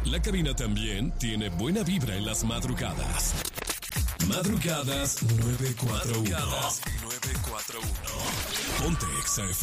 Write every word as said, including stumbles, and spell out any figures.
La cabina también tiene buena vibra en las madrugadas. Madrugadas nueve cuatro uno. Madrugadas nueve cuatro uno. Ponte Exa F